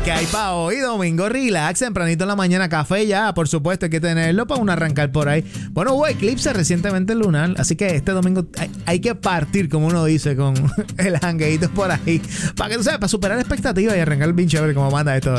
que hay para hoy, domingo relax, tempranito en la mañana, café ya, por supuesto, hay que tenerlo para uno arrancar por ahí. Bueno, hubo eclipse recientemente lunar, así que este domingo hay que partir, como uno dice, con el jangueito por ahí, para que tú sabes, para superar expectativas y arrancar bien chévere como manda esto.